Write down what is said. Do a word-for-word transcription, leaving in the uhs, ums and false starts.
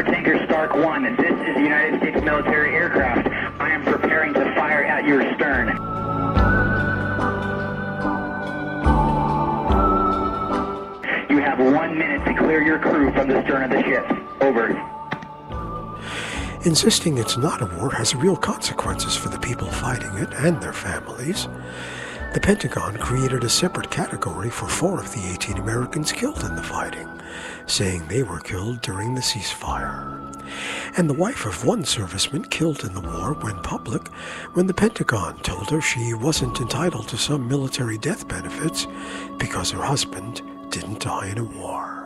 Supertanker Stark one, this is the United States military aircraft. I am preparing to fire at your stern. You have one minute to clear your crew from the stern of the ship. Over. Insisting it's not a war has real consequences for the people fighting it and their families. The Pentagon created a separate category for four of the eighteen Americans killed in the fighting, saying they were killed during the ceasefire. And the wife of one serviceman killed in the war went public when the Pentagon told her she wasn't entitled to some military death benefits because her husband didn't die in a war.